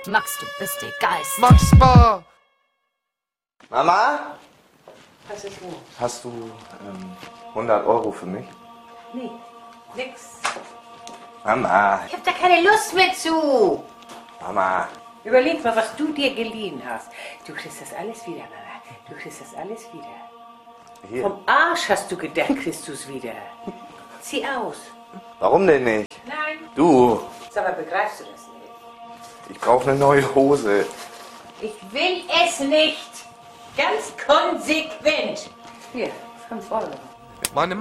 Max, du bist der Geist. Max Bar! Mama? Was ist los? Hast du 100 Euro für mich? Nee, nix. Mama, Ich hab da keine Lust mehr zu. Mama. Überleg mal, was du dir geliehen hast. Du kriegst das alles wieder, Mama. Du kriegst das alles wieder. Hier. Vom Arsch hast du gedacht, kriegst du's wieder. Zieh aus. Warum denn nicht? Nein. Du, Sag mal, begreifst du das nicht? ich brauche eine neue Hose. Ich will es nicht. Ganz konsequent. Hier, 5 Euro. Meine